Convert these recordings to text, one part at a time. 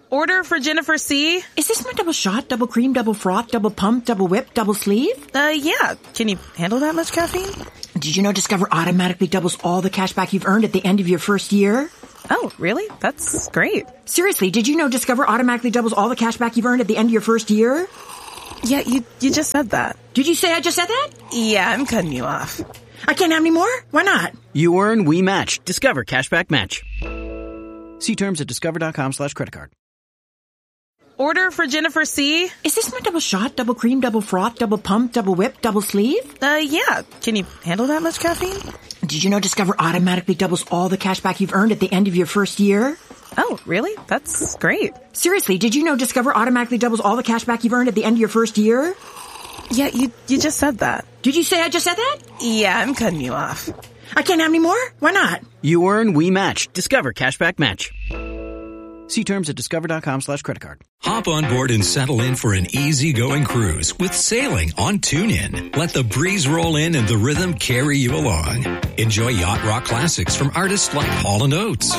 Order for Jennifer C. Is this my double shot, double cream, double froth, double pump, double whip, double sleeve? Yeah. Can you handle that much caffeine? Did you know Discover automatically doubles all the cash back you've earned at the end of your first year? Oh, really? That's great. Seriously, did you know Discover automatically doubles all the cash back you've earned at the end of your first year? Yeah, you just said that. Did you say I just said that? Yeah, I'm cutting you off. I can't have any more? Why not? You earn, we match. Discover Cashback Match. See terms at discover.com/creditcard. Order for Jennifer C. Is this my double shot, double cream, double froth, double pump, double whip, double sleeve? Yeah. Can you handle that much caffeine? Did you know Discover automatically doubles all the cash back you've earned at the end of your first year? Oh, really? That's great. Seriously, did you know Discover automatically doubles all the cash back you've earned at the end of your first year? Yeah, you just said that. Did you say I just said that? Yeah, I'm cutting you off. I can't have any more? Why not? You earn, we match. Discover Cashback Match. See terms at discover.com/creditcard. Hop on board and settle in for an easygoing cruise with sailing on TuneIn. Let the breeze roll in and the rhythm carry you along. Enjoy yacht rock classics from artists like Hall & Oates,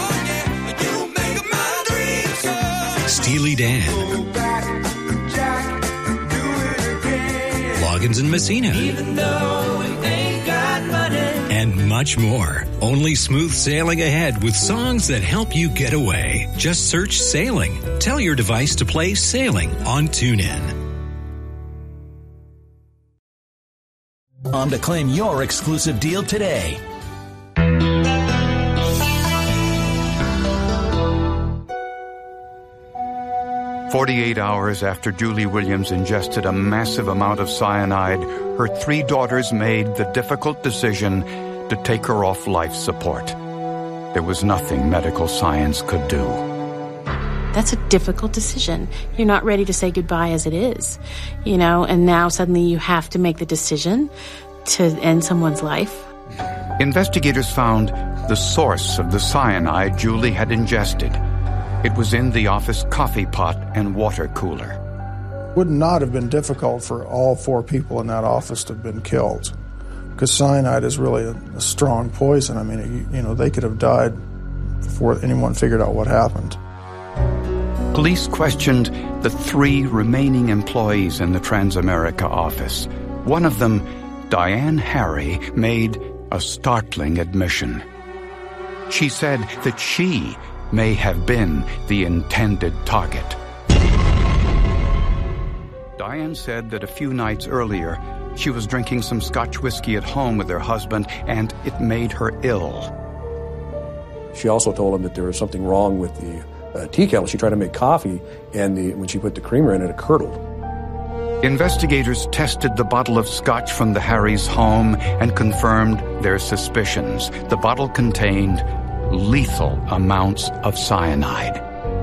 Steely Dan, Loggins and Messina, and much more. Only smooth sailing ahead with songs that help you get away. Just search Sailing. Tell your device to play Sailing on TuneIn. To claim your exclusive deal today. "48 hours after Julie Williams ingested a massive amount of cyanide, her 3 daughters made the difficult decision to take her off life support. There was nothing medical science could do. That's a difficult decision. You're not ready to say goodbye as it is, and now suddenly you have to make the decision to end someone's life. Investigators found the source of the cyanide Julie had ingested. It was in the office coffee pot and water cooler. Would not have been difficult for all 4 people in that office to have been killed, because cyanide is really a strong poison. I mean, they could have died before anyone figured out what happened. Police questioned the 3 remaining employees in the Transamerica office. One of them, Diane Harry, made a startling admission. She said that she may have been the intended target. Diane said that a few nights earlier, she was drinking some Scotch whiskey at home with her husband, and it made her ill. She also told him that there was something wrong with the tea kettle. She tried to make coffee, and when she put the creamer in it curdled. Investigators tested the bottle of Scotch from the Harrys' home and confirmed their suspicions. The bottle contained lethal amounts of cyanide.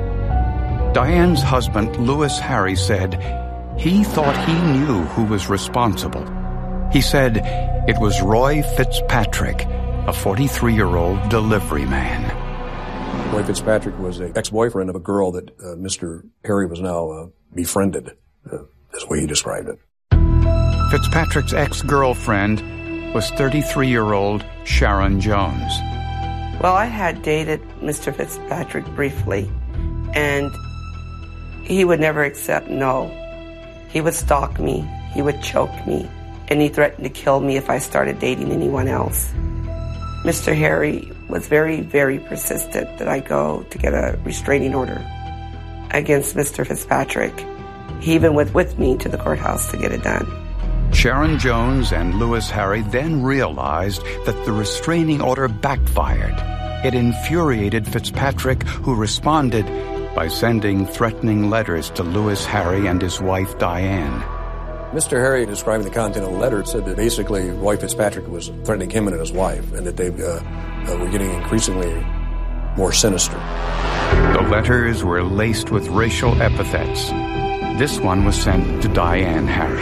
Diane's husband, Louis Harry, said he thought he knew who was responsible. He said it was Roy Fitzpatrick, a 43-year-old delivery man. Roy Fitzpatrick was an ex-boyfriend of a girl that Mr. Harry was now befriended. That's the way he described it. Fitzpatrick's ex-girlfriend was 33-year-old Sharon Jones. Well, I had dated Mr. Fitzpatrick briefly, and he would never accept no. He would stalk me, he would choke me, and he threatened to kill me if I started dating anyone else. Mr. Harry was very, very persistent that I go to get a restraining order against Mr. Fitzpatrick. He even went with me to the courthouse to get it done. Sharon Jones and Louis Harry then realized that the restraining order backfired. It infuriated Fitzpatrick, who responded by sending threatening letters to Louis Harry and his wife Diane. Mr. Harry, describing the content of the letter, said that basically Roy Fitzpatrick was threatening him and his wife, and that they were getting increasingly more sinister. The letters were laced with racial epithets. This one was sent to Diane Harry.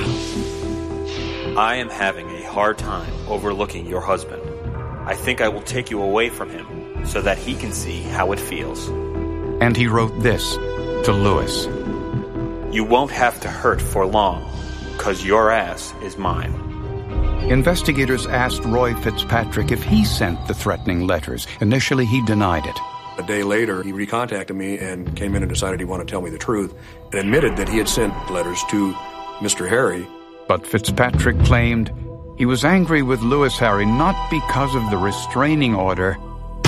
I am having a hard time overlooking your husband. I think I will take you away from him so that he can see how it feels. And he wrote this to Louis. You won't have to hurt for long, 'cause your ass is mine. Investigators asked Roy Fitzpatrick if he sent the threatening letters. Initially, he denied it. A day later, he recontacted me and came in and decided he wanted to tell me the truth and admitted that he had sent letters to Mr. Harry. But Fitzpatrick claimed he was angry with Louis Harry not because of the restraining order,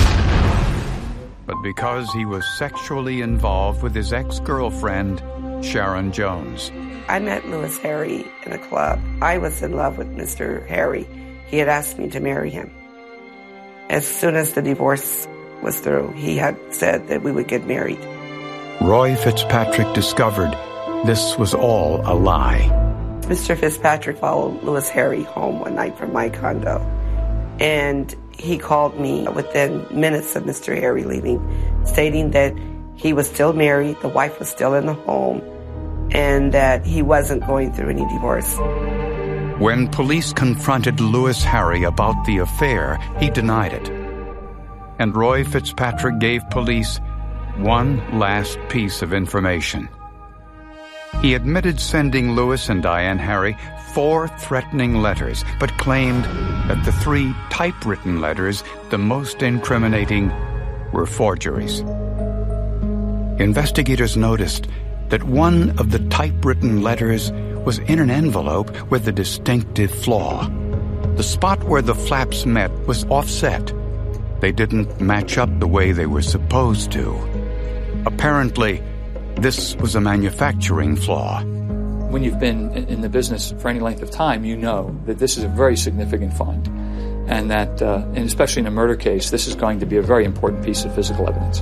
but because he was sexually involved with his ex-girlfriend, Sharon Jones. I met Louis Harry in a club. I was in love with Mr. Harry. He had asked me to marry him. As soon as the divorce was through, he had said that we would get married. Roy Fitzpatrick discovered this was all a lie. Mr. Fitzpatrick followed Louis Harry home one night from my condo, and he called me within minutes of Mr. Harry leaving, stating that he was still married, the wife was still in the home, and that he wasn't going through any divorce. When police confronted Louis Harry about the affair, he denied it. And Roy Fitzpatrick gave police one last piece of information. He admitted sending Louis and Diane Harry 4 threatening letters, but claimed that the 3 typewritten letters, the most incriminating, were forgeries. Investigators noticed that one of the typewritten letters was in an envelope with a distinctive flaw. The spot where the flaps met was offset. They didn't match up the way they were supposed to. Apparently, this was a manufacturing flaw. When you've been in the business for any length of time, you know that this is a very significant find, and that, and especially in a murder case, this is going to be a very important piece of physical evidence.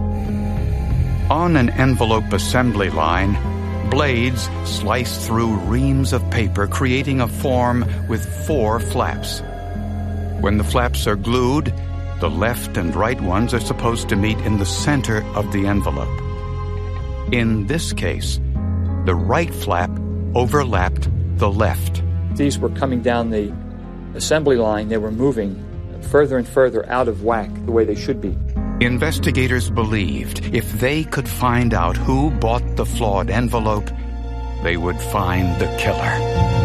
On an envelope assembly line, blades slice through reams of paper, creating a form with 4 flaps. When the flaps are glued, the left and right ones are supposed to meet in the center of the envelope. In this case, the right flap overlapped the left. These were coming down the assembly line. They were moving further and further out of whack the way they should be. Investigators believed if they could find out who bought the flawed envelope, they would find the killer.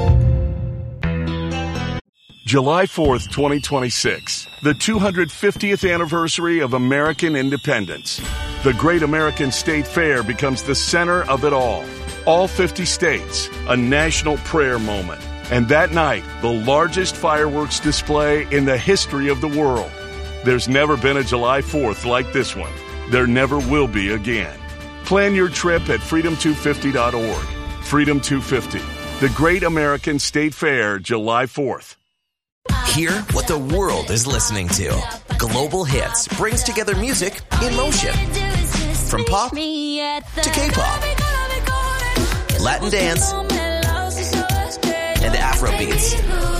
July 4th, 2026, the 250th anniversary of American independence. The Great American State Fair becomes the center of it all. All 50 states, a national prayer moment. And that night, the largest fireworks display in the history of the world. There's never been a July 4th like this one. There never will be again. Plan your trip at freedom250.org. Freedom 250, the Great American State Fair, July 4th. Hear what the world is listening to. Global Hits brings together music in motion. From pop to K-pop, Latin dance, and Afro beats.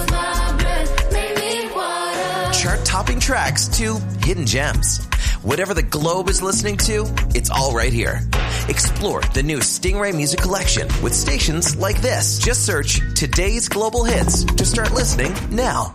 Chart-topping tracks to hidden gems. Whatever the globe is listening to, it's all right here. Explore the new Stingray Music Collection with stations like this. Just search Today's Global Hits to start listening now.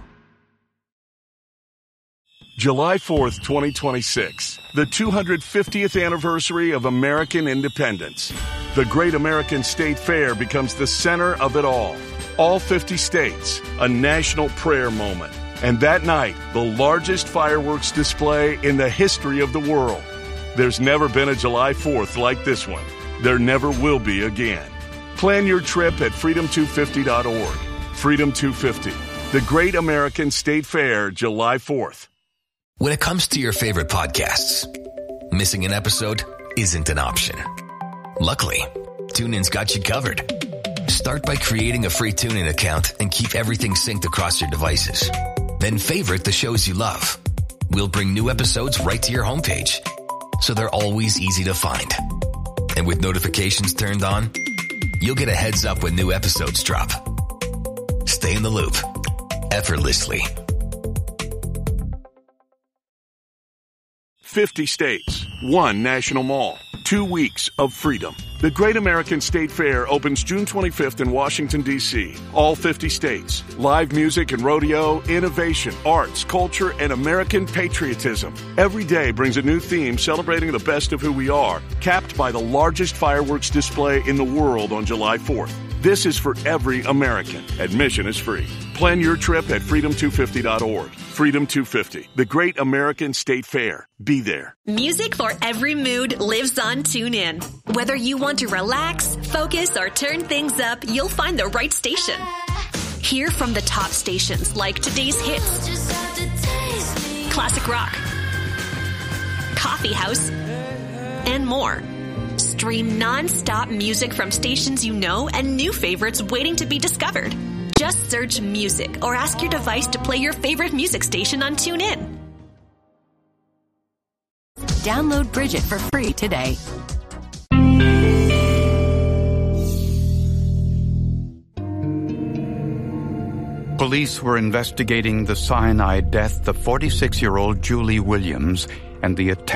July 4th, 2026, the 250th anniversary of American independence. The Great American State Fair becomes the center of it all. All 50 states, a national prayer moment. And that night, the largest fireworks display in the history of the world. There's never been a July 4th like this one. There never will be again. Plan your trip at freedom250.org. Freedom 250, the Great American State Fair, July 4th. When it comes to your favorite podcasts, missing an episode isn't an option. Luckily, TuneIn's got you covered. Start by creating a free TuneIn account and keep everything synced across your devices. Then favorite the shows you love. We'll bring new episodes right to your homepage, so they're always easy to find. And with notifications turned on, you'll get a heads up when new episodes drop. Stay in the loop, effortlessly. 50 states, one national mall, 2 weeks of freedom. The Great American State Fair opens June 25th in Washington, D.C. All 50 states. Live music and rodeo, innovation, arts, culture, and American patriotism. Every day brings a new theme celebrating the best of who we are, capped by the largest fireworks display in the world on July 4th. This is for every American. Admission is free. Plan your trip at freedom250.org. Freedom 250, the Great American State Fair. Be there. Music for every mood lives on TuneIn. Whether you want to relax, focus, or turn things up, you'll find the right station. Hear from the top stations like today's hits, classic rock, coffee house, and more. Stream non-stop music from stations you know and new favorites waiting to be discovered. Just search music or ask your device to play your favorite music station on TuneIn. Download Bridget for free today. Police were investigating the cyanide death of 46-year-old Julie Williams and the attack